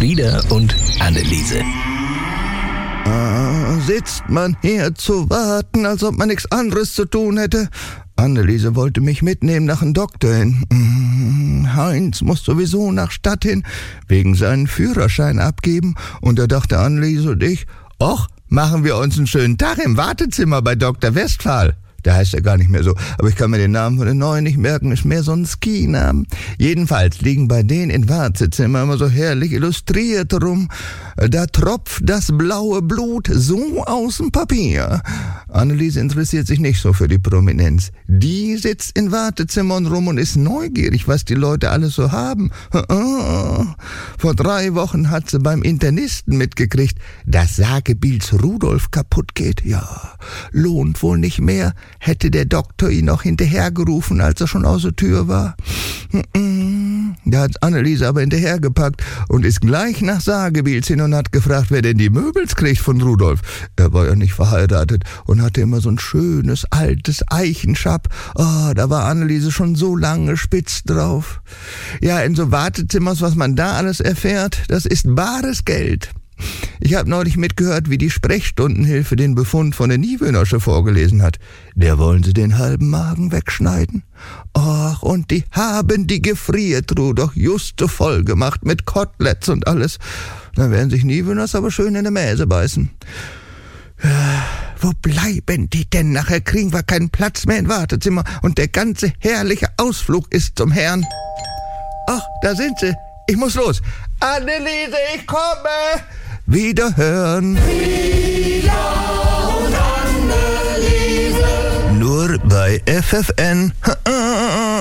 Frieda und Anneliese. Sitzt man hier zu warten, als ob man nichts anderes zu tun hätte? Anneliese wollte mich mitnehmen nach dem Doktor hin. Heinz muss sowieso nach Stadt hin, wegen seinen Führerschein abgeben. Und da dachte Anneliese und ich, ach, machen wir uns einen schönen Tag im Wartezimmer bei Dr. Westphal. Der heißt ja gar nicht mehr so, aber ich kann mir den Namen von den Neuen nicht merken, ist mehr so ein Ski-Namen. Jedenfalls liegen bei denen in Wartezimmer immer so herrlich illustriert rum. Da tropft das blaue Blut so aus dem Papier. Anneliese interessiert sich nicht so für die Prominenz. Die sitzt in Wartezimmern rum und ist neugierig, was die Leute alles so haben. Vor 3 Wochen hat sie beim Internisten mitgekriegt, dass Sagebiels Rudolf kaputt geht. Ja, lohnt wohl nicht mehr. Hätte der Doktor ihn noch hinterhergerufen, als er schon aus der Tür war. Da hat Anneliese aber hinterhergepackt und ist gleich nach Sagebiels hin und hat gefragt, wer denn die Möbels kriegt von Rudolf. Er war ja nicht verheiratet und hatte immer so ein schönes, altes Eichenschapp. Da war Anneliese schon so lange spitz drauf. Ja, in so Wartezimmers, was man da alles erfährt, das ist bares Geld. Ich habe neulich mitgehört, wie die Sprechstundenhilfe den Befund von der Niewöhnersche vorgelesen hat. Der wollen sie den halben Magen wegschneiden. Ach, und die haben die Gefriertruhe doch just so voll gemacht mit Koteletts und alles. Dann werden sich Niewöhners aber schön in die Mäse beißen. Wo bleiben die denn? Nachher kriegen wir keinen Platz mehr im Wartezimmer und der ganze herrliche Ausflug ist zum Herrn. Ach, da sind sie. Ich muss los. Anneliese, ich komme. Wiederhören. Frieda und Anneliese. Nur bei FFN.